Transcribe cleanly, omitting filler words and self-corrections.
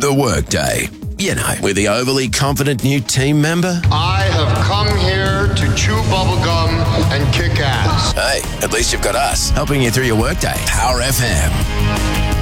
The workday. You know, with the overly confident new team member. I have come here to chew bubblegum and kick ass. Hey, at least you've got us helping you through your workday. Power FM.